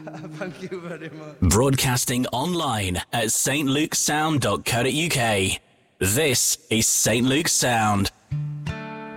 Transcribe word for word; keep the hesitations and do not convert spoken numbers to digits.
Thank you very much. Broadcasting online at s t lukesound dot co dot u k. This is Saint Luke Sound.